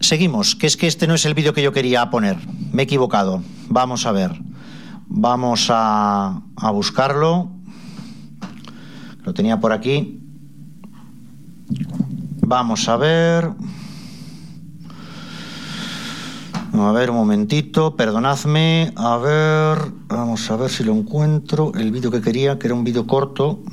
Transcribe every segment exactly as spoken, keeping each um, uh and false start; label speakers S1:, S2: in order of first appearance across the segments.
S1: seguimos, que es que este no es el vídeo que yo quería poner. Me he equivocado. Vamos a ver. Vamos a, a buscarlo. Lo tenía por aquí. Vamos a ver. A ver, un momentito, perdonadme. A ver, vamos a ver si lo encuentro. El vídeo que quería, que era un vídeo corto.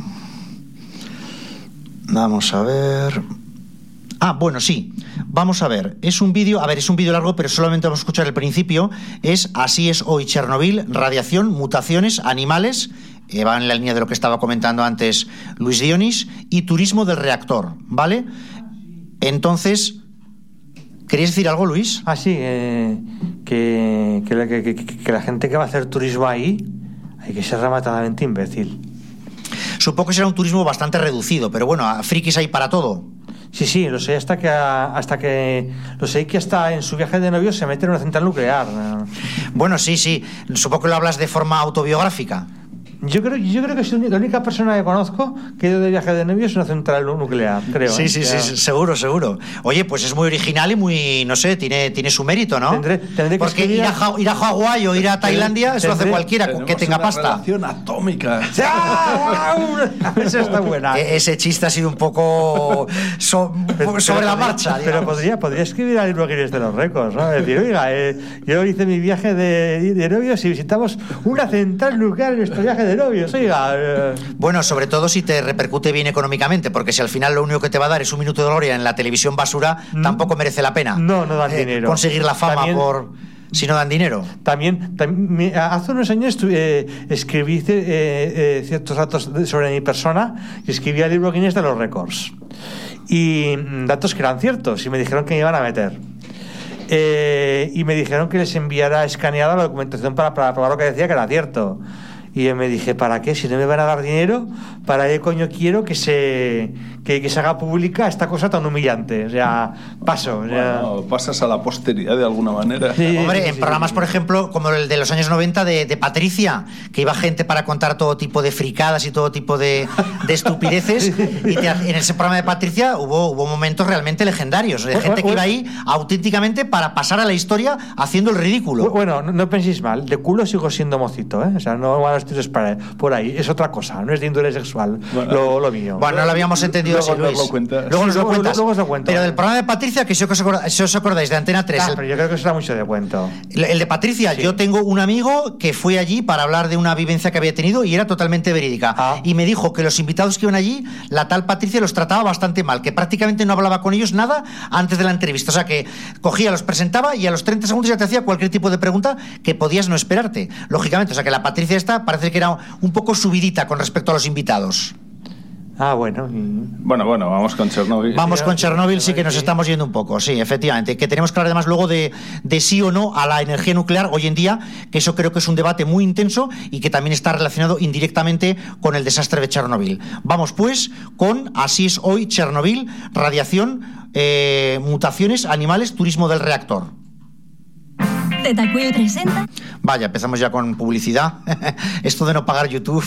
S1: Vamos a ver. Ah, bueno, sí. Vamos a ver. Es un vídeo, a ver, es un vídeo largo, pero solamente vamos a escuchar el principio. Es Así es hoy Chernobyl, radiación, mutaciones, animales. Eh, va en la línea de lo que estaba comentando antes Luis Dionis, y turismo del reactor, ¿vale? Entonces, ¿querías decir algo, Luis?
S2: Ah, sí, eh, que, que, la, que, que, que la gente que va a hacer turismo ahí hay que ser rematadamente imbécil.
S1: Supongo que será un turismo bastante reducido, pero bueno, frikis hay para todo.
S2: Sí, sí, lo sé, hasta que hasta que lo sé que hasta en su viaje de novio se mete en una central nuclear.
S1: Bueno, sí, sí, supongo que lo hablas de forma autobiográfica.
S2: Yo creo, yo creo que es la única persona que conozco que ha ido de viaje de novio es una central nuclear, creo.
S1: Sí,
S2: ¿eh?
S1: sí,
S2: ya.
S1: sí, seguro, seguro. Oye, pues es muy original y muy, no sé, tiene, tiene su mérito, ¿no?
S2: Tendré, tendré que
S1: Porque
S2: escribir...
S1: ir, a, ir a Hawái o ir a Tailandia, eso lo hace cualquiera que tenga
S3: una
S1: pasta.
S3: Relación atómica.
S2: Esa está buena.
S1: E- ese chiste ha sido un poco so,
S2: Pero,
S1: sobre
S2: pero
S1: la
S2: podría,
S1: marcha.
S2: Pero
S1: digamos.
S2: podría, podría escribir al libro Guinness de los récords, ¿no? Es decir, oiga, eh, yo hice mi viaje de, de novios y visitamos una central nuclear en nuestro viaje de novios, oiga. Eh.
S1: Bueno, sobre todo si te repercute bien económicamente, porque si al final lo único que te va a dar es un minuto de gloria en la televisión basura, mm. tampoco merece la pena.
S2: No, no dan eh, dinero.
S1: Conseguir la fama
S2: También,
S1: por... si no dan dinero.
S2: También, también hace unos años eh, escribí eh, eh, ciertos datos sobre mi persona y escribí el libro Guinness de los récords. Y datos que eran ciertos y me dijeron que me iban a meter. Eh, y me dijeron que les enviara escaneada la documentación para, para probar lo que decía que era cierto. Y yo me dije, ¿para qué? Si no me van a dar dinero, ¿para qué coño quiero que se que, que se haga pública esta cosa tan humillante? O sea, paso. O sea...
S3: Bueno, pasas a la posteridad de alguna manera.
S1: Sí, Hombre,
S2: sí,
S1: en
S2: sí,
S1: programas,
S2: sí.
S1: por ejemplo, como el de los años noventa de, de Patricia, que iba gente para contar todo tipo de fricadas y todo tipo de, de estupideces, y te, en ese programa de Patricia hubo, hubo momentos realmente legendarios, de gente que iba ahí auténticamente para pasar a la historia haciendo el ridículo.
S2: Bueno, no, no penséis mal, de culo sigo siendo mocito, ¿eh? O sea, no van a los tiros por ahí, es otra cosa, no es de índole sexual, bueno, lo, lo mío.
S1: Bueno, no lo habíamos entendido así, Luis.
S3: Luego,
S1: luego nos lo
S2: luego,
S1: cuentas.
S2: Luego os lo cuento.
S1: Pero del programa de Patricia, que si os acordáis, si os acordáis de Antena tres...
S2: Ah,
S1: el,
S2: pero yo creo que será mucho de cuento.
S1: El, el de Patricia, sí. Yo tengo un amigo que fue allí para hablar de una vivencia que había tenido y era totalmente verídica. Ah. Y me dijo que los invitados que iban allí, la tal Patricia los trataba bastante mal, que prácticamente no hablaba con ellos nada antes de la entrevista. O sea, que cogía, los presentaba y a los treinta segundos ya te hacía cualquier tipo de pregunta que podías no esperarte. Lógicamente, o sea, que la Patricia esta parece que era un poco subidita con respecto a los invitados.
S2: Ah, bueno.
S3: Bueno, bueno, vamos con Chernobyl.
S1: Vamos con Chernobyl, sí que nos estamos yendo un poco, sí, efectivamente. Que tenemos que hablar además luego de, de sí o no a la energía nuclear hoy en día, que eso creo que es un debate muy intenso y que también está relacionado indirectamente con el desastre de Chernobyl. Vamos pues con Así es hoy Chernobyl, radiación, eh, mutaciones, animales, turismo del reactor.
S4: Tetacuyo presenta.
S1: Vaya, empezamos ya con publicidad. Esto de no pagar YouTube.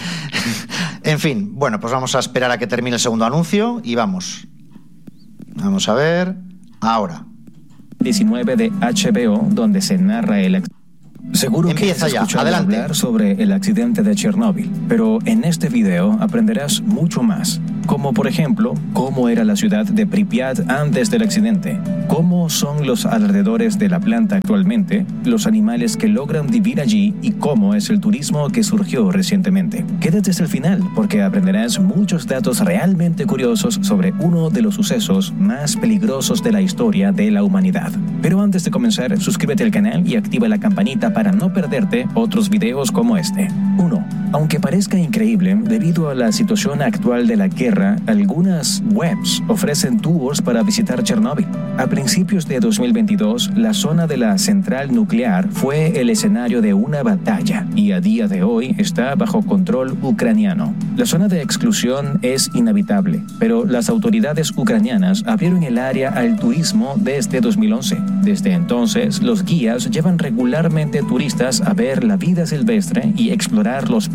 S1: En fin, bueno, pues vamos a esperar a que termine el segundo anuncio y vamos. Vamos a ver. Ahora.
S5: diecinueve de H B O, donde se narra el... Seguro
S1: Empieza
S5: que has escuchado
S1: ya. Adelante.
S5: hablar sobre el accidente de Chernóbil, pero en este video aprenderás mucho más, como por ejemplo, cómo era la ciudad de Pripyat antes del accidente, cómo son los alrededores de la planta actualmente, los animales que logran vivir allí y cómo es el turismo que surgió recientemente. Quédate hasta el final porque aprenderás muchos datos realmente curiosos sobre uno de los sucesos más peligrosos de la historia de la humanidad. Pero antes de comenzar, suscríbete al canal y activa la campanita para no perderte otros videos como este. uno. Aunque parezca increíble, debido a la situación actual de la guerra, algunas webs ofrecen tours para visitar Chernóbil. A principios de dos mil veintidós, la zona de la central nuclear fue el escenario de una batalla y a día de hoy está bajo control ucraniano. La zona de exclusión es inhabitable, pero las autoridades ucranianas abrieron el área al turismo desde dos mil once. Desde entonces, los guías llevan regularmente turistas a ver la vida silvestre y explorar los pueblos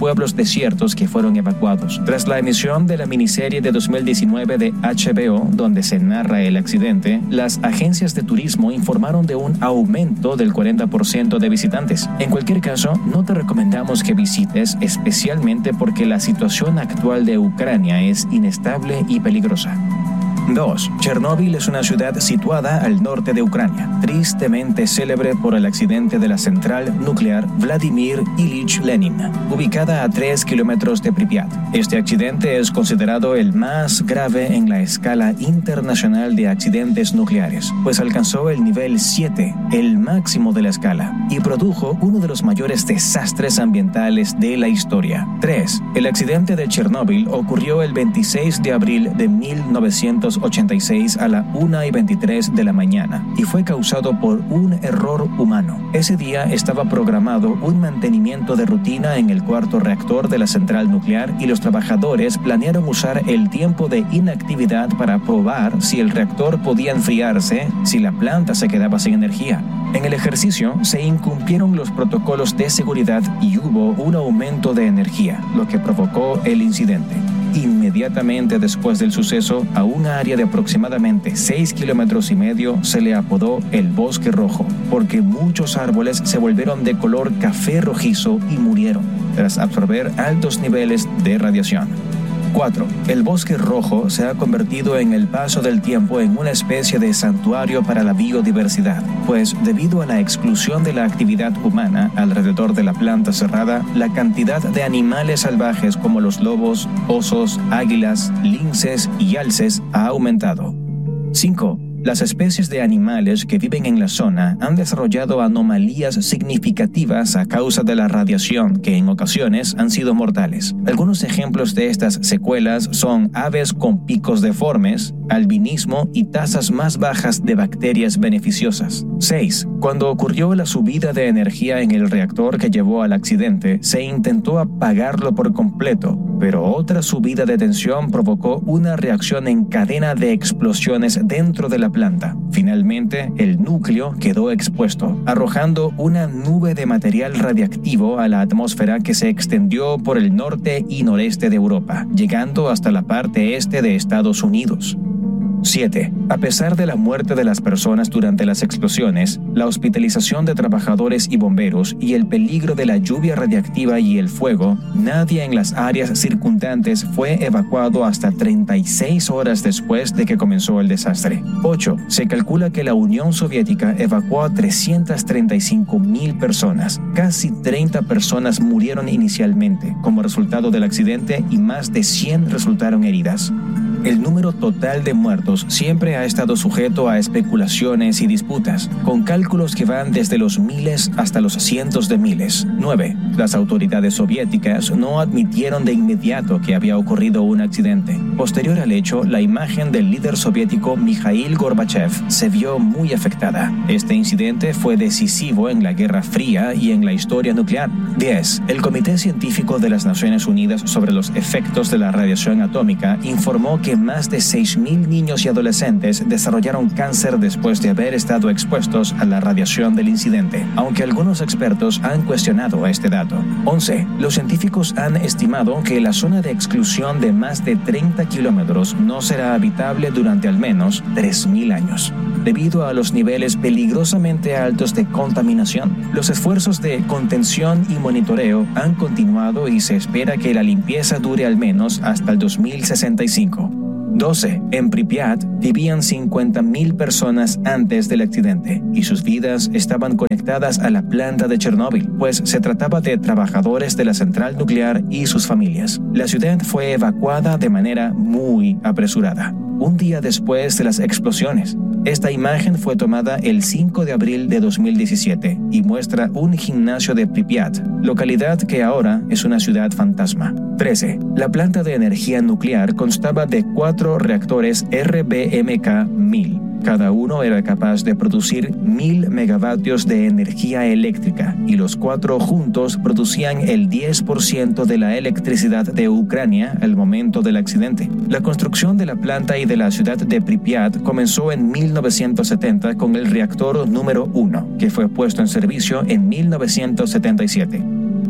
S5: pueblos desiertos que fueron evacuados. Tras la emisión de la miniserie de dos mil diecinueve de H B O, donde se narra el accidente, las agencias de turismo informaron de un aumento del cuarenta por ciento de visitantes. En cualquier caso, no te recomendamos que visites, especialmente porque la situación actual de Ucrania es inestable y peligrosa. dos. Chernóbil es una ciudad situada al norte de Ucrania, tristemente célebre por el accidente de la central nuclear Vladimir Ilich Lenin, ubicada a tres kilómetros de Pripyat. Este accidente es considerado el más grave en la escala internacional de accidentes nucleares, pues alcanzó el nivel siete, el máximo de la escala, y produjo uno de los mayores desastres ambientales de la historia. tres. El accidente de Chernóbil ocurrió el veintiséis de abril de mil novecientos ochenta y seis a la una y veintitrés de la mañana y fue causado por un error humano. Ese día estaba programado un mantenimiento de rutina en el cuarto reactor de la central nuclear y los trabajadores planearon usar el tiempo de inactividad para probar si el reactor podía enfriarse si la planta se quedaba sin energía. En el ejercicio se incumplieron los protocolos de seguridad y hubo un aumento de energía, lo que provocó el incidente. Inmediatamente después del suceso, a un área de aproximadamente seis kilómetros y medio se le apodó el Bosque Rojo, porque muchos árboles se volvieron de color café rojizo y murieron, tras absorber altos niveles de radiación. cuatro. El Bosque Rojo se ha convertido en el paso del tiempo en una especie de santuario para la biodiversidad, pues debido a la exclusión de la actividad humana alrededor de la planta cerrada, la cantidad de animales salvajes como los lobos, osos, águilas, linces y alces ha aumentado. cinco. Las especies de animales que viven en la zona han desarrollado anomalías significativas a causa de la radiación que en ocasiones han sido mortales. Algunos ejemplos de estas secuelas son aves con picos deformes, albinismo y tasas más bajas de bacterias beneficiosas. seis. Cuando ocurrió la subida de energía en el reactor que llevó al accidente, se intentó apagarlo por completo, pero otra subida de tensión provocó una reacción en cadena de explosiones dentro de la planta. Finalmente, el núcleo quedó expuesto, arrojando una nube de material radiactivo a la atmósfera que se extendió por el norte y noreste de Europa, llegando hasta la parte este de Estados Unidos. siete. A pesar de la muerte de las personas durante las explosiones, la hospitalización de trabajadores y bomberos y el peligro de la lluvia radiactiva y el fuego, nadie en las áreas circundantes fue evacuado hasta treinta y seis horas después de que comenzó el desastre. ocho. Se calcula que la Unión Soviética evacuó a trescientas treinta y cinco mil personas. Casi treinta personas murieron inicialmente como resultado del accidente y más de cien resultaron heridas. El número total de muertos siempre ha estado sujeto a especulaciones y disputas, con cálculos que van desde los miles hasta los cientos de miles. nueve. Las autoridades soviéticas no admitieron de inmediato que había ocurrido un accidente. Posterior al hecho, la imagen del líder soviético Mikhail Gorbachev se vio muy afectada. Este incidente fue decisivo en la Guerra Fría y en la historia nuclear. diez. El Comité Científico de las Naciones Unidas sobre los efectos de la radiación atómica informó que más de seis mil niños y adolescentes desarrollaron cáncer después de haber estado expuestos a la radiación del incidente, aunque algunos expertos han cuestionado este dato. once. Los científicos han estimado que la zona de exclusión de más de treinta kilómetros no será habitable durante al menos tres mil años. Debido a los niveles peligrosamente altos de contaminación, los esfuerzos de contención y monitoreo han continuado y se espera que la limpieza dure al menos hasta el dos mil sesenta y cinco. doce. En Pripyat vivían cincuenta mil personas antes del accidente y sus vidas estaban conectadas a la planta de Chernóbil, pues se trataba de trabajadores de la central nuclear y sus familias. La ciudad fue evacuada de manera muy apresurada, un día después de las explosiones. Esta imagen fue tomada el cinco de abril de dos mil diecisiete y muestra un gimnasio de Pripyat, localidad que ahora es una ciudad fantasma. trece. La planta de energía nuclear constaba de cuatro reactores R B M K mil. Cada uno era capaz de producir mil megavatios de energía eléctrica y los cuatro juntos producían el diez por ciento de la electricidad de Ucrania al momento del accidente. La construcción de la planta y de la ciudad de Pripyat comenzó en mil novecientos setenta con el reactor número uno, que fue puesto en servicio en mil novecientos setenta y siete.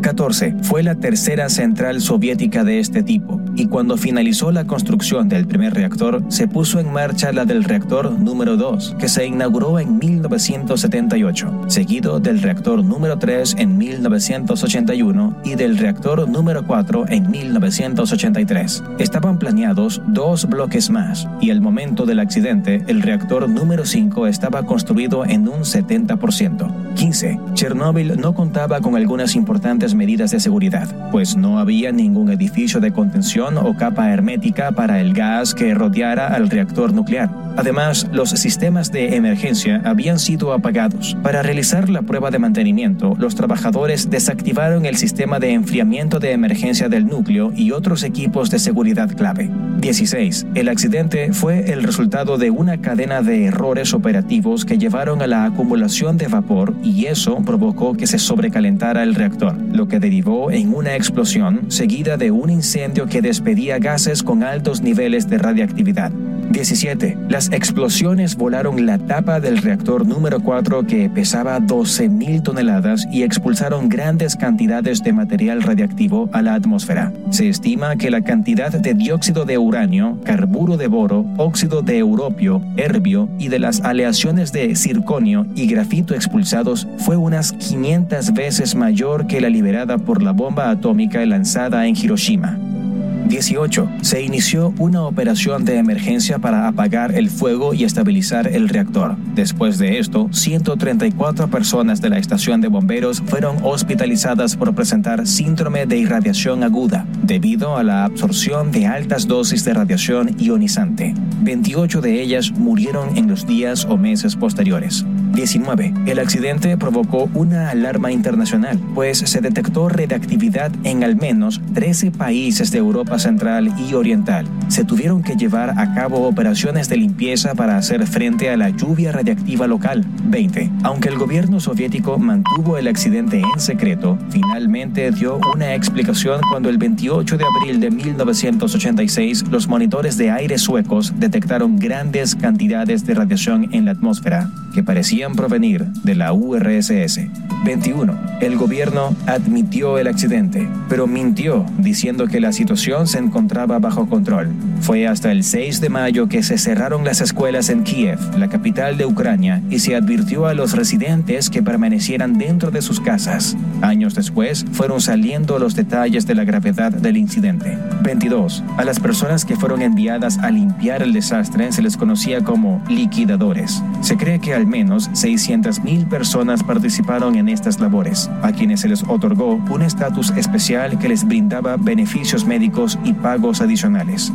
S5: catorce. Fue la tercera central soviética de este tipo, y cuando finalizó la construcción del primer reactor, se puso en marcha la del reactor número dos, que se inauguró en mil novecientos setenta y ocho, seguido del reactor número tres en mil novecientos ochenta y uno y del reactor número cuatro en mil novecientos ochenta y tres. Estaban planeados dos bloques más, y al momento del accidente, el reactor número cinco estaba construido en un setenta por ciento. quince. Chernóbil no contaba con algunas importantes medidas de seguridad, pues no había ningún edificio de contención o capa hermética para el gas que rodeara al reactor nuclear. Además, los sistemas de emergencia habían sido apagados. Para realizar la prueba de mantenimiento, los trabajadores desactivaron el sistema de enfriamiento de emergencia del núcleo y otros equipos de seguridad clave. dieciséis. El accidente fue el resultado de una cadena de errores operativos que llevaron a la acumulación de vapor, y eso provocó que se sobrecalentara el reactor, lo que derivó en una explosión seguida de un incendio que despedía gases con altos niveles de radiactividad. diecisiete. Las explosiones volaron la tapa del reactor número cuatro, que pesaba doce mil toneladas, y expulsaron grandes cantidades de material radiactivo a la atmósfera. Se estima que la cantidad de dióxido de uranio, carburo de boro, óxido de europio, herbio y de las aleaciones de circonio y grafito expulsados fue unas quinientas veces mayor que la liberada por la bomba atómica lanzada en Hiroshima. dieciocho. Se inició una operación de emergencia para apagar el fuego y estabilizar el reactor. Después de esto, ciento treinta y cuatro personas de la estación de bomberos fueron hospitalizadas por presentar síndrome de irradiación aguda, debido a la absorción de altas dosis de radiación ionizante. veintiocho de ellas murieron en los días o meses posteriores. diecinueve. El accidente provocó una alarma internacional, pues se detectó radiactividad en al menos trece países de Europa Central y Oriental. Se tuvieron que llevar a cabo operaciones de limpieza para hacer frente a la lluvia radiactiva local. veinte. Aunque el gobierno soviético mantuvo el accidente en secreto, finalmente dio una explicación cuando el veintiocho de abril de mil novecientos ochenta y seis los monitores de aire suecos detectaron grandes cantidades de radiación en la atmósfera que parecían provenir de la U R S S. veintiuno. El gobierno admitió el accidente, pero mintió diciendo que la situación se encontraba bajo control. Fue hasta el seis de mayo que se cerraron las escuelas en Kiev, la capital de Ucrania, y se advirtió a los residentes que permanecieran dentro de sus casas. Años después, fueron saliendo los detalles de la gravedad del incidente. veintidós. A las personas que fueron enviadas a limpiar el desastre se les conocía como liquidadores. Se cree que al menos seiscientas mil personas participaron en estas labores, a quienes se les otorgó un estatus especial que les brindaba beneficios médicos y pagos adicionales.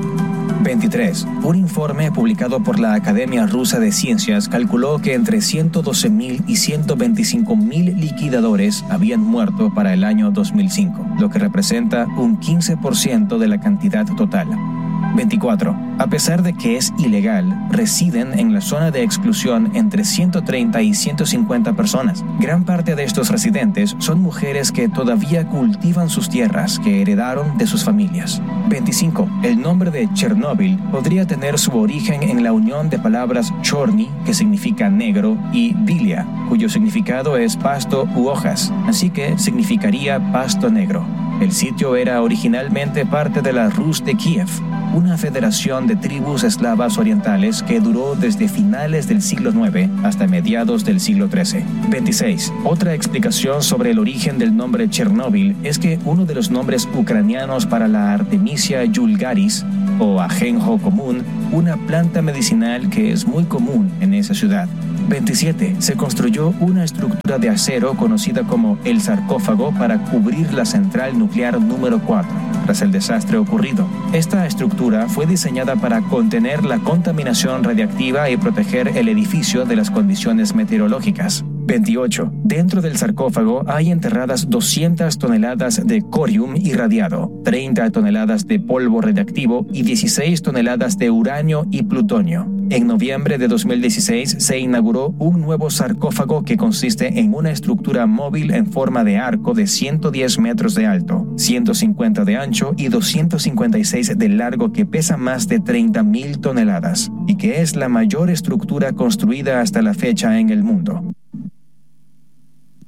S5: veintitrés. Un informe publicado por la Academia Rusa de Ciencias calculó que entre ciento doce mil y ciento veinticinco mil liquidadores habían muerto para el año dos mil cinco, lo que representa un quince por ciento de la cantidad total. veinticuatro. A pesar de que es ilegal, residen en la zona de exclusión entre ciento treinta y ciento cincuenta personas. Gran parte de estos residentes son mujeres que todavía cultivan sus tierras que heredaron de sus familias. veinticinco. El nombre de Chernóbil podría tener su origen en la unión de palabras chorny, que significa negro, y bilia, cuyo significado es pasto u hojas, así que significaría pasto negro. El sitio era originalmente parte de la Rus de Kiev, una federación de tribus eslavas orientales que duró desde finales del siglo nueve hasta mediados del siglo trece. veintiséis. Otra explicación sobre el origen del nombre Chernóbil es que uno de los nombres ucranianos para la Artemisia vulgaris, o ajenjo común, una planta medicinal que es muy común en esa ciudad. veintisiete. Se construyó una estructura de acero conocida como el sarcófago para cubrir la central nuclear número cuatro, tras el desastre ocurrido. Esta estructura fue diseñada para contener la contaminación radiactiva y proteger el edificio de las condiciones meteorológicas. veintiocho. Dentro del sarcófago hay enterradas doscientas toneladas de corium irradiado, treinta toneladas de polvo radiactivo y dieciséis toneladas de uranio y plutonio. En noviembre de dos mil dieciséis se inauguró un nuevo sarcófago que consiste en una estructura móvil en forma de arco de ciento diez metros de alto, ciento cincuenta de ancho y doscientos cincuenta y seis de largo, que pesa más de treinta mil toneladas y que es la mayor estructura construida hasta la fecha en el mundo.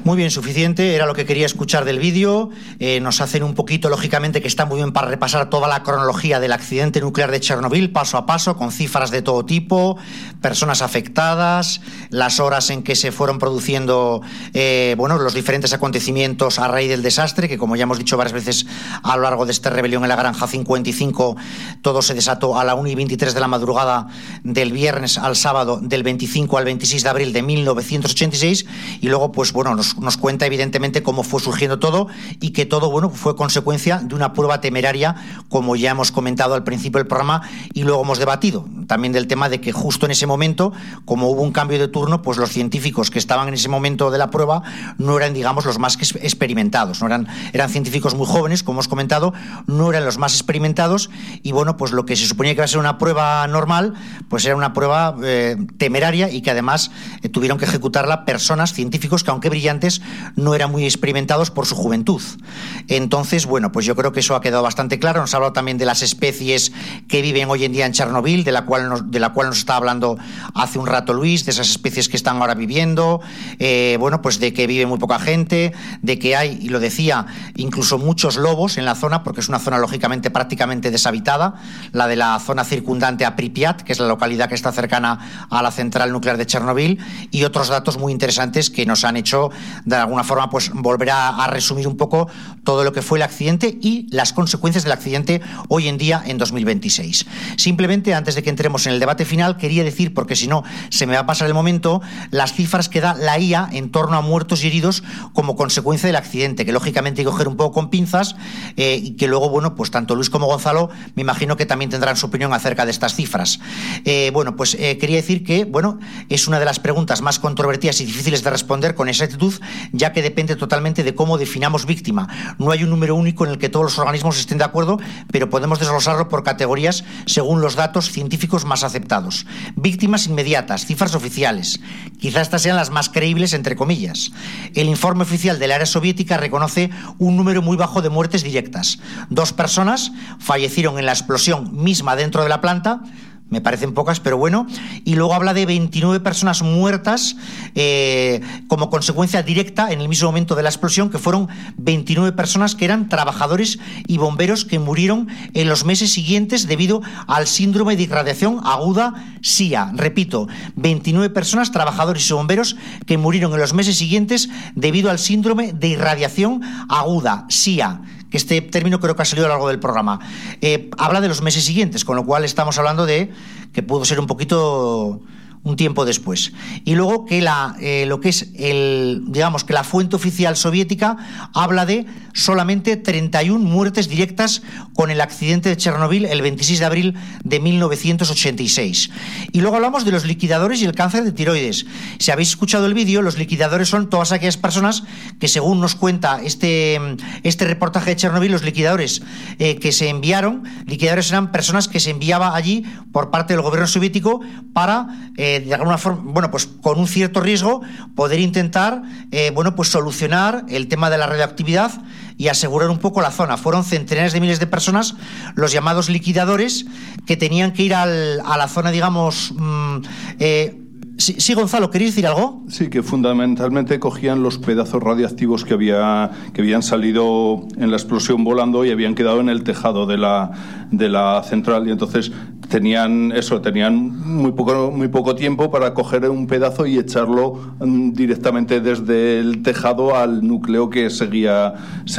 S1: Muy bien, suficiente, era lo que quería escuchar del vídeo. Eh, nos hacen un poquito, lógicamente, que está muy bien para repasar toda la cronología del accidente nuclear de Chernobyl, paso a paso, con cifras de todo tipo, personas afectadas, las horas en que se fueron produciendo eh, bueno, los diferentes acontecimientos a raíz del desastre, que como ya hemos dicho varias veces a lo largo de esta rebelión en la Granja cincuenta y cinco, todo se desató a la una y veintitrés de la madrugada del viernes al sábado, del veinticinco al veintiséis de abril de mil novecientos ochenta y seis, y luego, pues bueno, nos nos cuenta evidentemente cómo fue surgiendo todo y que todo, bueno, fue consecuencia de una prueba temeraria, como ya hemos comentado al principio del programa y luego hemos debatido también del tema de que justo en ese momento, como hubo un cambio de turno, pues los científicos que estaban en ese momento de la prueba no eran, digamos, los más experimentados, no eran, eran científicos muy jóvenes, como hemos comentado, no eran los más experimentados, y bueno, pues lo que se suponía que iba a ser una prueba normal, pues era una prueba eh, temeraria, y que además eh, tuvieron que ejecutarla personas, científicos que, aunque brillantes, no eran muy experimentados por su juventud. Entonces, bueno, pues yo creo que eso ha quedado bastante claro. Nos ha hablado también de las especies que viven hoy en día en Chernobyl, de la cual nos, de la cual nos estaba hablando hace un rato Luis, de esas especies que están ahora viviendo, eh, bueno, pues de que vive muy poca gente, de que hay, y lo decía, incluso muchos lobos en la zona, porque es una zona lógicamente prácticamente deshabitada, la de la zona circundante a Pripyat, que es la localidad que está cercana a la central nuclear de Chernobyl, y otros datos muy interesantes que nos han hecho de alguna forma pues volver a, a resumir un poco todo lo que fue el accidente y las consecuencias del accidente hoy en día en dos mil veintiséis. Simplemente, antes de que entremos en el debate final, quería decir, porque si no se me va a pasar el momento, las cifras que da la I A en torno a muertos y heridos como consecuencia del accidente, que lógicamente hay que coger un poco con pinzas, eh, y que luego, bueno, pues tanto Luis como Gonzalo me imagino que también tendrán su opinión acerca de estas cifras. Eh, bueno, pues eh, quería decir que, bueno, es una de las preguntas más controvertidas y difíciles de responder con exactitud, ya que depende totalmente de cómo definamos víctima. No hay un número único en el que todos los organismos estén de acuerdo, pero podemos desglosarlo por categorías según los datos científicos más aceptados. Víctimas inmediatas, cifras oficiales. Quizás estas sean las más creíbles, entre comillas. El informe oficial de la era soviética reconoce un número muy bajo de muertes directas. Dos personas fallecieron en la explosión misma dentro de la planta. Me parecen pocas, pero bueno. Y luego habla de veintinueve personas muertas eh, como consecuencia directa en el mismo momento de la explosión, que fueron veintinueve personas que eran trabajadores y bomberos que murieron en los meses siguientes debido al síndrome de irradiación aguda S I A. Repito, veintinueve personas, trabajadores y bomberos, que murieron en los meses siguientes debido al síndrome de irradiación aguda S I A. Que este término creo que ha salido a lo largo del programa. Eh, habla de los meses siguientes, con lo cual estamos hablando de que pudo ser un poquito un tiempo después. Y luego que la eh, lo que es el digamos que la fuente oficial soviética habla de solamente treinta y una muertes directas con el accidente de Chernobyl el veintiséis de abril de mil novecientos ochenta y seis. Y luego hablamos de los liquidadores y el cáncer de tiroides. Si habéis escuchado el vídeo, los liquidadores son todas aquellas personas que, según nos cuenta este, este reportaje de Chernobyl, los liquidadores eh, que se enviaron, liquidadores eran personas que se enviaba allí por parte del gobierno soviético para eh, de alguna forma, bueno, pues con un cierto riesgo, poder intentar, eh, bueno, pues solucionar el tema de la radioactividad y asegurar un poco la zona. Fueron centenares de miles de personas, los llamados liquidadores, que tenían que ir al, a la zona, digamos, mmm, eh, Sí, sí, Gonzalo, ¿queréis decir algo?
S3: Sí, que fundamentalmente cogían los pedazos radiactivos que, había, que habían salido en la explosión volando y habían quedado en el tejado de la, de la central, y entonces tenían eso, tenían muy poco, muy poco tiempo para coger un pedazo y echarlo directamente desde el tejado al núcleo que seguía,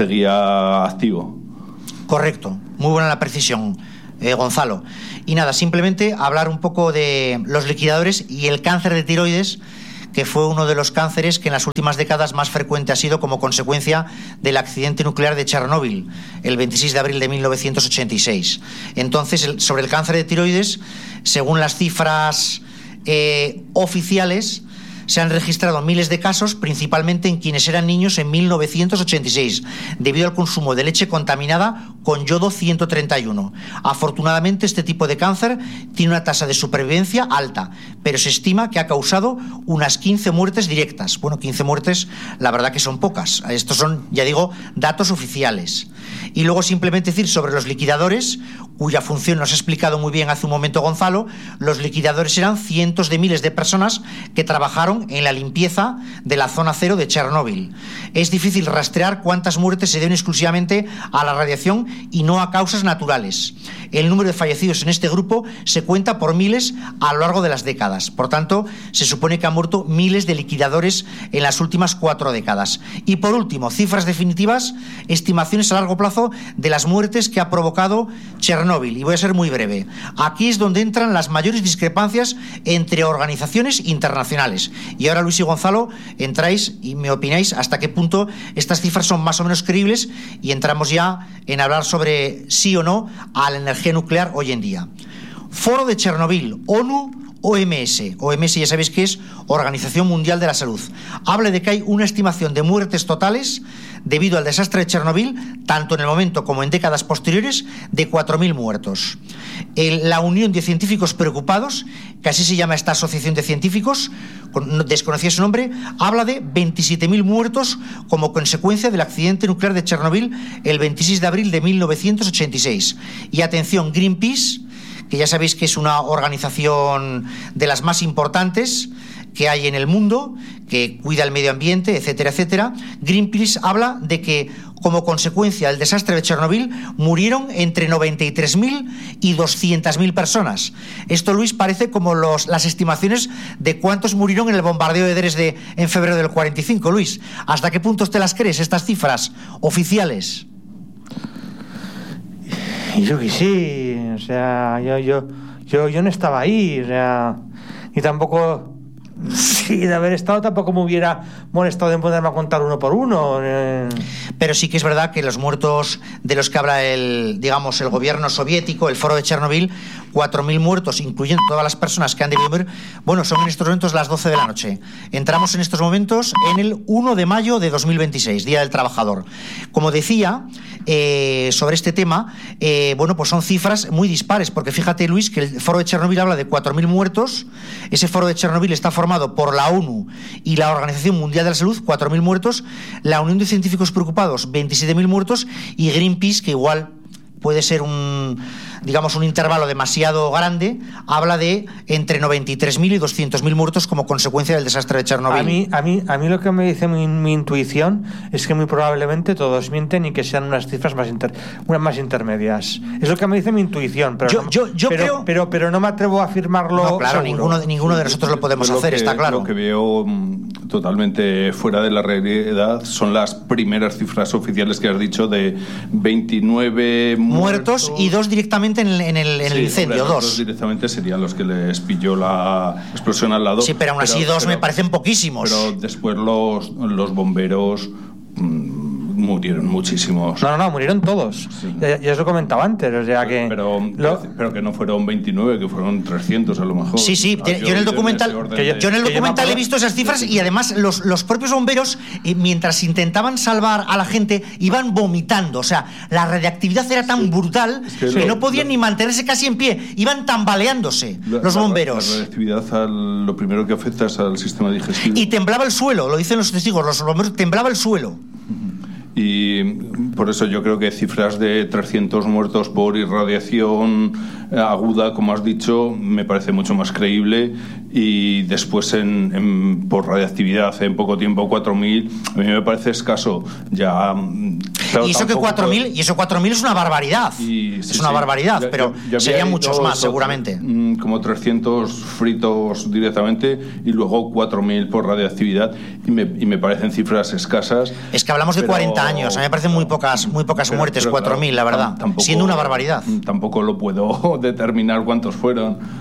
S3: seguía activo.
S1: Correcto, muy buena la precisión. Eh, Gonzalo. Y nada, simplemente hablar un poco de los liquidadores y el cáncer de tiroides, que fue uno de los cánceres que en las últimas décadas más frecuente ha sido como consecuencia del accidente nuclear de Chernóbil, el veintiséis de abril de mil novecientos ochenta y seis. Entonces, el, sobre el cáncer de tiroides, según las cifras eh, oficiales, se han registrado miles de casos, principalmente en quienes eran niños en mil novecientos ochenta y seis, debido al consumo de leche contaminada con yodo ciento treinta y uno. Afortunadamente, este tipo de cáncer tiene una tasa de supervivencia alta, pero se estima que ha causado unas quince muertes directas. Bueno, quince muertes, la verdad que son pocas. Estos son, ya digo, datos oficiales. Y luego simplemente decir sobre los liquidadores, cuya función nos ha explicado muy bien hace un momento Gonzalo. Los liquidadores eran cientos de miles de personas que trabajaron en la limpieza de la zona cero de Chernóbil. Es difícil rastrear cuántas muertes se deben exclusivamente a la radiación y no a causas naturales. El número de fallecidos en este grupo se cuenta por miles a lo largo de las décadas. Por tanto, se supone que han muerto miles de liquidadores en las últimas cuatro décadas. Y por último, cifras definitivas, estimaciones a largo plazo de las muertes que ha provocado Chernóbil. Y voy a ser muy breve. Aquí es donde entran las mayores discrepancias entre organizaciones internacionales. Y ahora, Luis y Gonzalo, entráis y me opináis hasta qué punto estas cifras son más o menos creíbles, y entramos ya en hablar sobre sí o no a la energía nuclear hoy en día. Foro de Chernóbil, ONU, O M S. O M S ya sabéis que es Organización Mundial de la Salud. Habla de que hay una estimación de muertes totales debido al desastre de Chernóbil, tanto en el momento como en décadas posteriores, de cuatro mil muertos. El, la Unión de Científicos Preocupados, que así se llama esta asociación de científicos, con, desconocía su nombre, habla de veintisiete mil muertos como consecuencia del accidente nuclear de Chernóbil el veintiséis de abril de mil novecientos ochenta y seis. Y atención, Greenpeace, que ya sabéis que es una organización de las más importantes que hay en el mundo, que cuida el medio ambiente, etcétera, etcétera. Greenpeace habla de que como consecuencia del desastre de Chernóbil murieron entre noventa y tres mil y doscientas mil personas. Esto, Luis, parece como los, las estimaciones de cuántos murieron en el bombardeo de Dresde en febrero del cuarenta y cinco, Luis. ¿Hasta qué punto te las crees, estas cifras oficiales?
S2: Yo que sí, o sea, yo, yo, yo, yo no estaba ahí, o sea, y tampoco, sí, de haber estado tampoco me hubiera molestado en ponerme a contar uno por uno. Eh.
S1: Pero sí que es verdad que los muertos de los que habla el, digamos, el gobierno soviético, el foro de Chernóbil, cuatro mil muertos, incluyendo todas las personas que han debido morir, bueno, son en estos momentos las doce de la noche. Entramos en estos momentos en el uno de mayo de dos mil veintiséis, Día del Trabajador. Como decía, eh, sobre este tema, eh, bueno, pues son cifras muy dispares, porque fíjate, Luis, que el foro de Chernóbil habla de cuatro mil muertos. Ese foro de Chernóbil está formado por la ONU y la Organización Mundial de la Salud, cuatro mil muertos, la Unión de Científicos Preocupados, veintisiete mil muertos, y Greenpeace, que igual puede ser un, digamos, un intervalo demasiado grande, habla de entre noventa y tres mil y doscientos mil muertos como consecuencia del desastre de Chernóbil.
S2: A mí, a mí, a mí lo que me dice mi, mi intuición es que muy probablemente todos mienten y que sean unas cifras más, inter, unas más intermedias. Es lo que me dice mi intuición, pero,
S1: yo,
S2: no,
S1: yo, yo
S2: pero,
S1: creo...
S2: pero, pero no me atrevo a afirmarlo.
S1: No, claro, ninguno, ninguno de nosotros lo podemos
S3: lo
S1: hacer,
S3: que,
S1: está claro.
S3: Lo que veo totalmente fuera de la realidad son las primeras cifras oficiales que has dicho de veintinueve
S1: muertos, muertos y dos directamente en el, en el, en sí, el incendio,
S3: hombre,
S1: dos.
S3: Dos directamente serían los que les pilló la explosión al lado.
S1: Sí, pero aún así pero, dos pero, me parecen poquísimos.
S3: Pero después los, los bomberos mmm, murieron muchísimos.
S2: No, no, no, murieron todos. Sí. Ya, ya os lo comentaba antes, o sea que...
S3: Pero, lo... pero que no fueron veintinueve, que fueron trescientos a lo mejor.
S1: Sí, sí, yo, yo en el documental, que yo, yo en el documental he visto esas cifras, y además los, los propios bomberos, eh, mientras intentaban salvar a la gente, iban vomitando. O sea, la radiactividad era tan sí. brutal es que, que lo, no podían lo... ni mantenerse casi en pie, iban tambaleándose la, los bomberos.
S3: La, la radiactividad al, lo primero que afecta es al sistema digestivo.
S1: Y temblaba el suelo, lo dicen los testigos, los bomberos, temblaba el suelo.
S3: Y por eso yo creo que cifras de trescientos muertos por irradiación aguda, como has dicho, me parece mucho más creíble. Y después en, en, por radiactividad en poco tiempo cuatro mil, a mí me parece escaso. Ya,
S1: claro, y eso que cuatro mil puede... y eso cuatro mil es una barbaridad. Y, sí, es una sí, barbaridad, ya, pero ya, ya serían muchos más seguramente.
S3: Como trescientos fritos directamente y luego cuatro mil por radiactividad, y me, y me parecen cifras escasas.
S1: Es que hablamos de pero... cuarenta años, a mí me parecen muy pocas, muy pocas pero, muertes, pero, cuatro mil, claro, la verdad, tampoco, siendo una barbaridad.
S3: Tampoco lo puedo determinar cuántos fueron.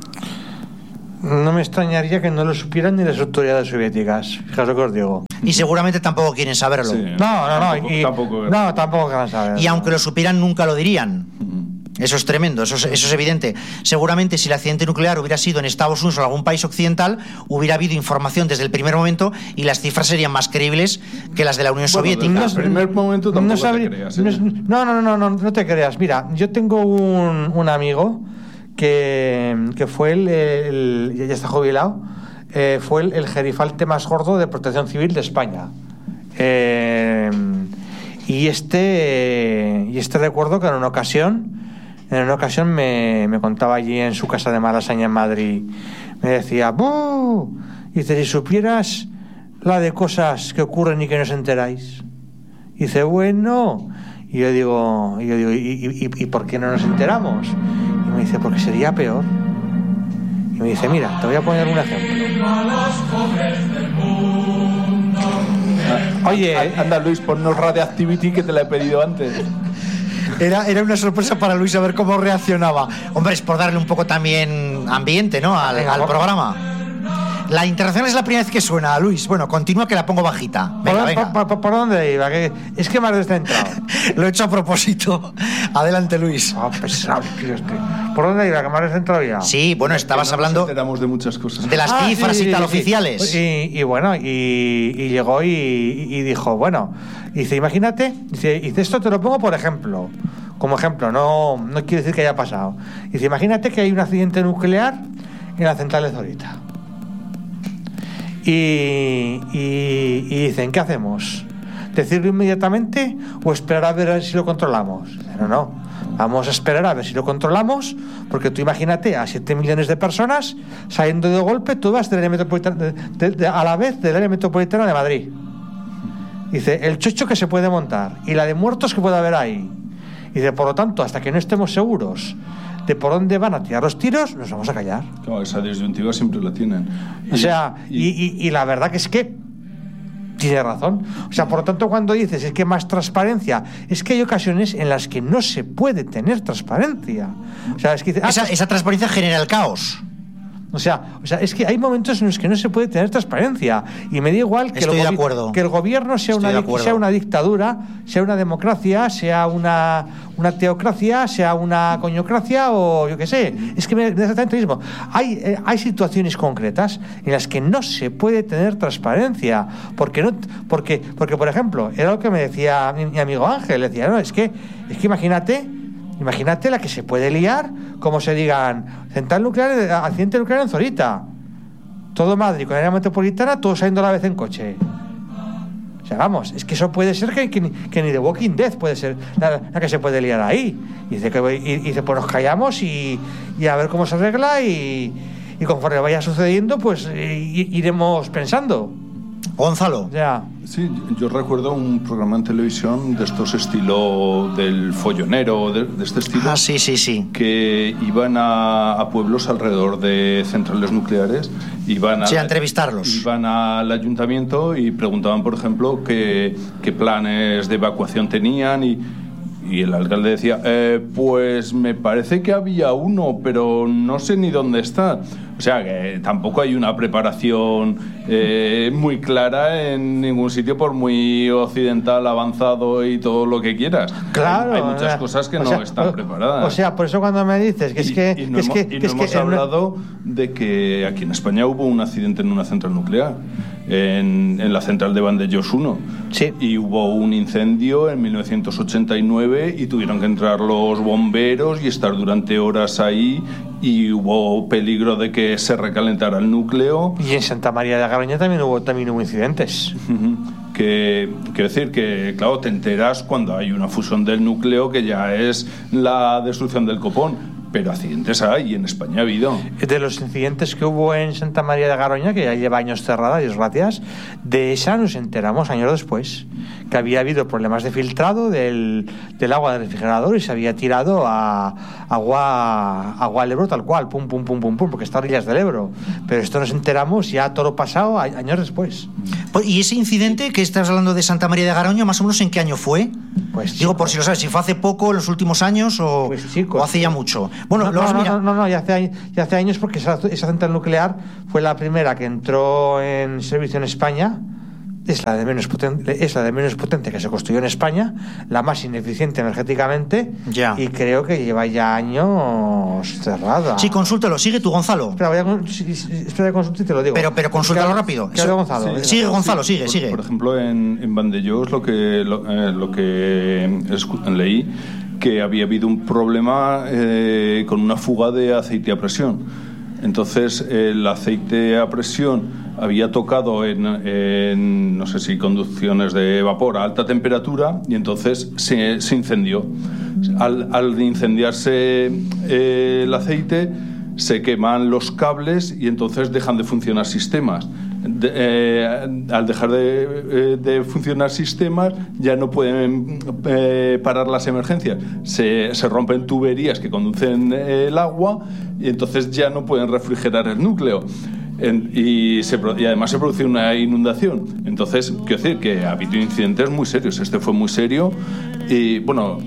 S2: No me extrañaría que no lo supieran ni las autoridades soviéticas, fijaos lo que os digo.
S1: Y seguramente tampoco quieren saberlo. Sí.
S2: No, no, no.
S3: Tampoco,
S2: y,
S3: tampoco,
S2: no, tampoco quieren saberlo.
S1: Y aunque lo supieran, nunca lo dirían. Uh-huh. Eso es tremendo, eso es, eso es evidente. Seguramente si el accidente nuclear hubiera sido en Estados Unidos o en algún país occidental, hubiera habido información desde el primer momento y las cifras serían más creíbles que las de la Unión
S3: bueno,
S1: Soviética.
S3: Desde el primer momento tampoco
S2: no sabría,
S3: te creas.
S2: ¿eh? No, no, no, no, no te creas. Mira, yo tengo un, un amigo que, que fue el, el, ya está jubilado, eh, fue el, el gerifalte más gordo de Protección Civil de España. Eh, Y este, y este recuerdo que en una ocasión, en una ocasión me, me contaba allí en su casa de Malasaña en Madrid, me decía, ¡buh! Dice, si supieras la de cosas que ocurren y que no os enteráis. Dice, bueno. Y yo digo, y, yo digo, ¿y, y, y por qué no nos enteramos? Y me dice, porque sería peor. Y me dice, mira, te voy a poner un ejemplo.
S3: Oye, anda Luis, ponnos Radioactivity que te la he pedido antes.
S1: Era, era una sorpresa para Luis a ver cómo reaccionaba. Hombre, es por darle un poco también ambiente, ¿no? Al, al programa. La interacción es la primera vez que suena, Luis. Bueno, continúa que la pongo bajita. Venga,
S2: ¿Por,
S1: venga.
S2: Por, por, ¿Por dónde iba? Que es que me has descentrado.
S1: Lo he hecho a propósito. Adelante, Luis.
S2: Oh, pesado, tío, este. ¿Por dónde iba? Que me has descentrado ya.
S1: Sí, bueno, estabas
S3: no
S1: hablando...
S3: Nos enteramos de muchas cosas.
S1: De las
S2: ah,
S1: cifras
S2: sí, sí,
S1: y tal
S2: sí,
S1: oficiales.
S2: Sí. Y, y bueno, y, y llegó y, y dijo, bueno, dice, imagínate, dice, dice, esto te lo pongo por ejemplo. Como ejemplo, no, no quiero decir que haya pasado. Dice, imagínate que hay un accidente nuclear en la central de Zorita. Y, y, y dicen, ¿qué hacemos? ¿Decirlo inmediatamente o esperar a ver si lo controlamos? No, no, vamos a esperar a ver si lo controlamos, porque tú imagínate a siete millones de personas saliendo de golpe todas del área metropolitana, de, de, de, a la vez del área metropolitana de Madrid. Dice, el chocho que se puede montar y la de muertos que puede haber ahí. Dice, por lo tanto, hasta que no estemos seguros de por dónde van a tirar los tiros, nos vamos a callar.
S3: Claro, esa disyuntiva siempre la tienen.
S2: Y, o sea, y, y, y la verdad que es que tiene razón. O sea, por lo tanto, cuando dices es que más transparencia, es que hay ocasiones en las que no se puede tener transparencia. O sea, es que
S1: esa, esa transparencia genera el caos.
S2: O sea, o sea, es que hay momentos en los que no se puede tener transparencia y me da igual que, el, gobi- que el gobierno sea una, sea una dictadura, sea una democracia, sea una, una teocracia, sea una coñocracia o yo qué sé. Es que me da exactamente lo mismo. Hay, eh, hay situaciones concretas en las que no se puede tener transparencia porque, no, porque, porque por ejemplo, era lo que me decía mi, mi amigo Ángel, decía, no, es que, es que imagínate Imagínate la que se puede liar, como se digan, central nuclear, accidente nuclear en Zorita. Todo Madrid, con la área metropolitana, todos saliendo a la vez en coche. O sea, vamos, es que eso puede ser que, que, que ni The Walking Dead puede ser la, la que se puede liar ahí. Y dice, que, y, y dice pues nos callamos y, y a ver cómo se arregla y, y conforme vaya sucediendo, pues y, iremos pensando.
S1: Gonzalo.
S2: Ya.
S3: Sí, yo recuerdo un programa en televisión de estos estilo del follonero, de, de este estilo.
S1: Ah, sí, sí, sí.
S3: Que iban a, a pueblos alrededor de centrales nucleares. Iban a,
S1: sí, a entrevistarlos.
S3: Iban al ayuntamiento y preguntaban, por ejemplo, qué, qué planes de evacuación tenían y... Y el alcalde decía, eh, pues me parece que había uno, pero no sé ni dónde está. O sea, que tampoco hay una preparación eh, muy clara en ningún sitio, por muy occidental, avanzado y todo lo que quieras.
S2: Claro.
S3: Hay, hay muchas cosas que no
S2: sea,
S3: están
S2: o,
S3: preparadas.
S2: O sea, por eso cuando me dices que es
S3: y,
S2: que...
S3: Y no,
S2: que es
S3: hemos,
S2: que,
S3: y no
S2: que es
S3: hemos
S2: que
S3: hablado de que aquí en España hubo un accidente en una central nuclear. En, en la central de Vandellós uno.
S2: Sí.
S3: Y hubo un incendio en mil novecientos ochenta y nueve y tuvieron que entrar los bomberos y estar durante horas ahí y hubo peligro de que se recalentara el núcleo.
S2: Y en Santa María de Garoña también hubo, también hubo incidentes.
S3: Que quiero decir que, claro, te enteras cuando hay una fusión del núcleo que ya es la destrucción del copón. Pero accidentes hay y en España ha habido.
S2: De los incidentes que hubo en Santa María de Garoña, que ya lleva años cerrada, Dios gracias, de esa nos enteramos años después, que había habido problemas de filtrado del, del agua del refrigerador y se había tirado a agua, agua al Ebro tal cual, pum, pum, pum, pum, pum, porque está a orillas del Ebro. Pero esto nos enteramos ya todo pasado años después.
S1: ¿Y ese incidente que estás hablando de Santa María de Garoña, más o menos en qué año fue?
S2: Pues
S1: digo,
S2: chico,
S1: por si lo sabes, si fue hace poco, en los últimos años o,
S2: pues chico,
S1: o hace ya mucho. Bueno,
S2: no,
S1: no,
S2: no,
S1: mira...
S2: no, no, no, ya hace, ya hace años, porque esa, esa central nuclear fue la primera que entró en servicio en España. Es la de menos potente, es la de menos potencia que se construyó en España, la más ineficiente energéticamente,
S1: ya.
S2: Y creo que lleva ya años cerrada.
S1: Sí, consúltalo, sigue tú, Gonzalo.
S2: Espera, voy a, espera, consulta y te lo digo.
S1: Pero, pero consúltalo rápido.
S2: Eso, Gonzalo,
S1: sí, sigue, Gonzalo,
S3: sí,
S1: sigue,
S3: por,
S1: sigue.
S3: Por ejemplo, en, en Vandellós lo que, lo, eh, lo que leí, que había habido un problema eh, con una fuga de aceite a presión. Entonces, el aceite a presión había tocado en, en no sé si conducciones de vapor a alta temperatura y entonces se, se incendió. Al, al incendiarse eh, el aceite, se queman los cables y entonces dejan de funcionar sistemas. De, eh, al dejar de, eh, de funcionar sistemas, ya no pueden eh, parar las emergencias. Se, se rompen tuberías que conducen eh, el agua y entonces ya no pueden refrigerar el núcleo. En, y, se, y además se produce una inundación. Entonces, quiero decir que ha habido incidentes muy serios. Este fue muy serio. Y bueno,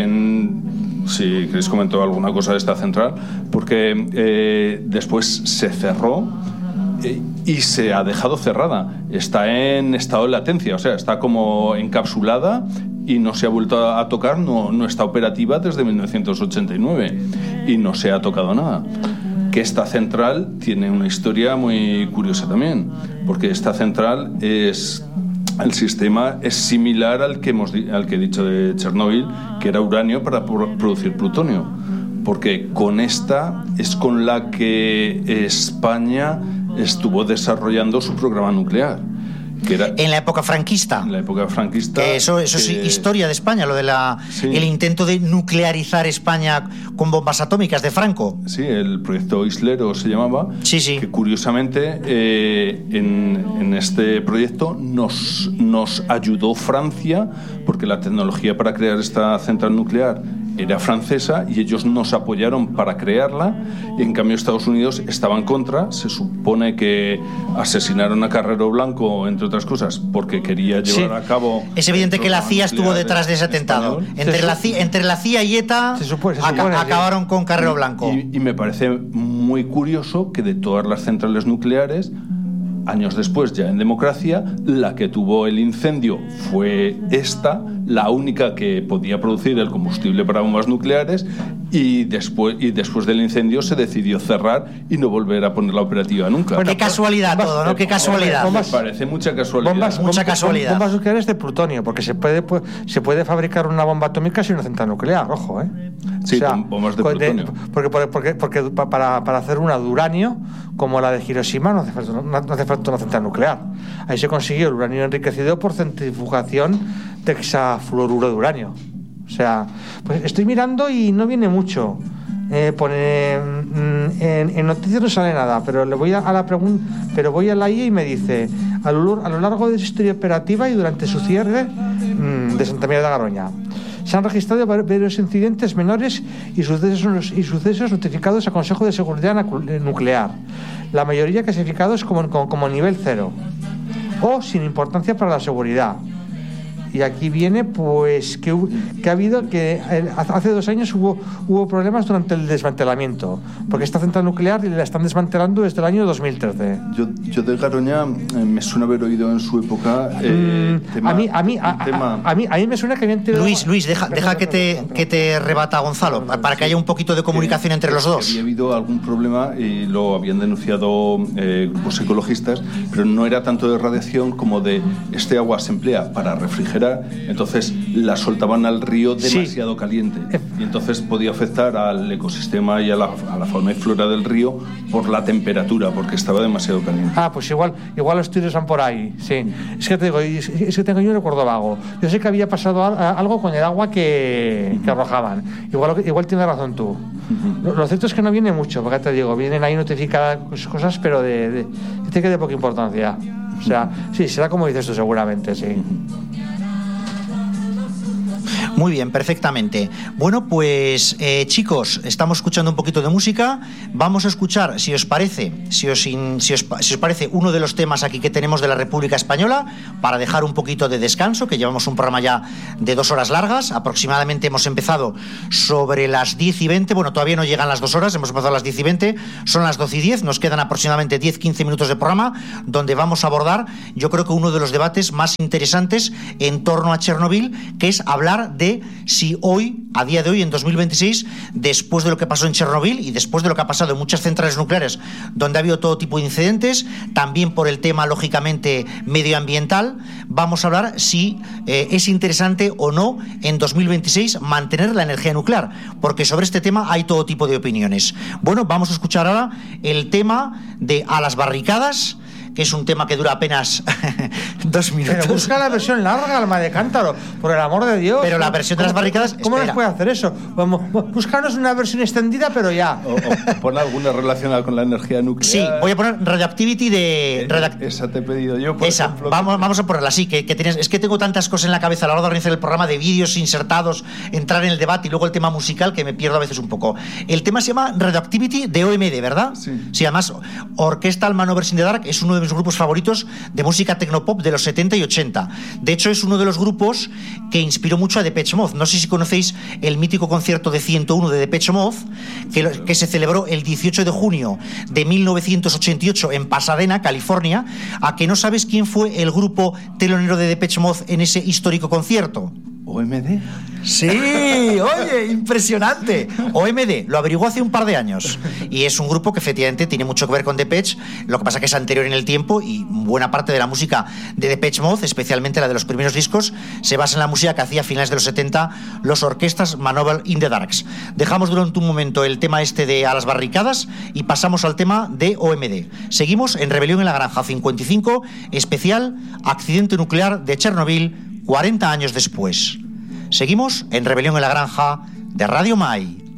S3: también, si queréis comentar alguna cosa de esta central, porque eh, después se cerró eh, y se ha dejado cerrada. Está en estado de latencia, o sea, está como encapsulada y no se ha vuelto a tocar, no, no está operativa desde mil novecientos ochenta y nueve y no se ha tocado nada. Que esta central tiene una historia muy curiosa también, porque esta central es... El sistema es similar al que, hemos, al que he dicho de Chernóbil, que era uranio para producir plutonio, porque con esta es con la que España estuvo desarrollando su programa nuclear. Que era,
S1: en la época franquista.
S3: En la época franquista.
S1: Que eso eso que, es historia de España, lo de la sí. el intento de nuclearizar España con bombas atómicas de Franco.
S3: Sí, el proyecto Islero se llamaba.
S1: Sí, sí.
S3: Que curiosamente eh, en, en este proyecto nos, nos ayudó Francia, porque la tecnología para crear esta central nuclear era francesa y ellos nos apoyaron para crearla, y en cambio Estados Unidos estaba en contra. Se supone que asesinaron a Carrero Blanco, entre otras cosas, porque quería llevar sí. a cabo...
S1: Es evidente que la C I A estuvo detrás de ese atentado. Entre la, C I A, entre la C I A y ETA
S2: se supone, se supone
S1: a, acabaron con Carrero Blanco.
S3: Y, y me parece muy curioso que de todas las centrales nucleares, años después, ya en democracia, la que tuvo el incendio fue esta, la única que podía producir el combustible para bombas nucleares, y después, y después del incendio se decidió cerrar y no volver a ponerla operativa nunca.
S1: Bueno, qué casualidad bombas, todo, ¿no? Qué casualidad.
S3: Bombas, me parece mucha casualidad.
S2: Bombas,
S1: mucha
S2: bombas,
S1: casualidad.
S2: Bombas nucleares de plutonio, porque se puede, se puede fabricar una bomba atómica sin una central nuclear, ojo, ¿eh?
S3: Sí, o sea, bombas de plutonio.
S2: De, porque, porque, porque para, para hacer una de uranio, como la de Hiroshima, no hace falta, no, no hace falta una central nuclear. Ahí se consiguió el uranio enriquecido por centrifugación de hexafluoruro de uranio. O sea, pues estoy mirando y no viene mucho. Eh, pone en, en noticias no sale nada, pero le voy a, a la pregunta, pero voy a la I A y me dice a lo, a lo largo de su historia operativa y durante su cierre mmm, de Santa María de Garoña se han registrado varios incidentes menores y sucesos, y sucesos notificados al Consejo de Seguridad Nuclear, la mayoría clasificados como, como, como nivel cero o sin importancia para la seguridad. Y aquí viene pues que, que ha habido que hace dos años hubo, hubo problemas durante el desmantelamiento, porque esta central nuclear la están desmantelando desde el año dos mil trece.
S3: Yo, yo de Garoña eh, me suena haber oído en su época eh,
S2: mm, tema, a mí a mí a, tema... a, a mí a mí me suena que habían tenido...
S1: Luis Luis deja deja que te que te rebata Gonzalo para que haya un poquito de comunicación que, entre los dos.
S3: Había habido algún problema y lo habían denunciado eh, grupos ecologistas, pero no era tanto de radiación como de este agua se emplea para refrigerar. Entonces la soltaban al río demasiado sí. caliente y entonces podía afectar al ecosistema y a la, a la fauna y flora del río por la temperatura, porque estaba demasiado caliente.
S2: Ah, pues igual igual los estudios van por ahí, sí. Es que te digo, es que tengo yo un recuerdo vago. Yo sé que había pasado algo con el agua que, que arrojaban. Igual, igual tienes razón tú. Uh-huh. Lo, lo cierto es que no viene mucho, porque te digo, vienen ahí notificadas cosas, pero de, de, de, de poca importancia. O sea, sí, será como dices tú seguramente, sí.
S1: Muy bien, perfectamente. Bueno, pues eh, chicos, estamos escuchando un poquito de música. Vamos a escuchar, si os parece, si os, in, si, os, si os parece, uno de los temas aquí que tenemos de la República Española, para dejar un poquito de descanso, que llevamos un programa ya de dos horas largas. Aproximadamente hemos empezado sobre las diez y veinte. Bueno, todavía no llegan las dos horas, hemos empezado a las diez y veinte. Son las doce y diez, nos quedan aproximadamente diez a quince minutos de programa, donde vamos a abordar, yo creo que uno de los debates más interesantes en torno a Chernobyl, que es hablar de si hoy, a día de hoy, en dos mil veintiséis, después de lo que pasó en Chernobyl y después de lo que ha pasado en muchas centrales nucleares donde ha habido todo tipo de incidentes, también por el tema, lógicamente, medioambiental, vamos a hablar si eh, es interesante o no en dos mil veintiséis mantener la energía nuclear, porque sobre este tema hay todo tipo de opiniones. Bueno, vamos a escuchar ahora el tema de A las barricadas, que es un tema que dura apenas dos minutos.
S2: Pero busca la versión larga, Alma de Cántaro, por el amor de Dios.
S1: Pero la versión de las barricadas...
S2: ¿Cómo
S1: espera.
S2: nos puede hacer eso? Vamos, buscarnos una versión extendida, pero ya.
S3: O, o pon alguna relacionada con la energía nuclear.
S1: Sí, voy a poner Radioactivity de... Radact-
S3: Esa te he pedido yo, por
S1: Esa,
S3: ejemplo.
S1: vamos, vamos a ponerla así, que, que tienes, es que tengo tantas cosas en la cabeza a la hora de organizar el programa, de vídeos insertados, entrar en el debate y luego el tema musical, que me pierdo a veces un poco. El tema se llama Radioactivity de O M D, ¿verdad?
S3: Sí.
S1: Sí, además, Orchestral Maneuvers in the Dark es uno de mis grupos favoritos de música tecnopop de los setenta y ochenta. De hecho, es uno de los grupos que inspiró mucho a Depeche Mode. No sé si conocéis el mítico concierto de ciento uno de Depeche Mode, que, lo- que se celebró el dieciocho de junio de mil novecientos ochenta y ocho en Pasadena, California. ¿A que no sabes quién fue el grupo telonero de Depeche Mode en ese histórico concierto?
S3: ¿O M D?
S1: Sí, oye, impresionante. O M D, lo averiguó hace un par de años. Y es un grupo que efectivamente tiene mucho que ver con Depeche, lo que pasa que es anterior en el tiempo y buena parte de la música de Depeche Mode, especialmente la de los primeros discos, se basa en la música que hacía a finales de los setenta los Orquestas Manover in the Darks. Dejamos durante un momento el tema este de A las barricadas y pasamos al tema de O M D. Seguimos en Rebelión en la Granja cincuenta y cinco, especial Accidente Nuclear de Chernobyl, cuarenta años después. Seguimos en Rebelión en la Granja de Radio Mai.